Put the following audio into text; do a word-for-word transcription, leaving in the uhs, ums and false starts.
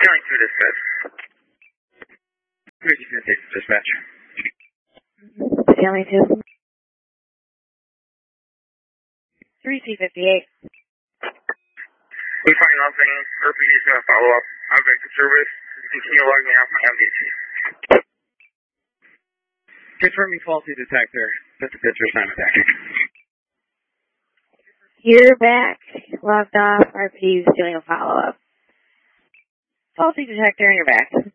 Sailing two dispatch. Here's your six dispatch. Sailing two. three C fifty-eight. We find nothing. R P D is going to follow up. I'm back to service. Continue logging off my M D T. Confirming faulty detector. That's a pitcher sign attack. You're back. Logged off. R P D is doing a follow-up. Faulty detector, and you're back.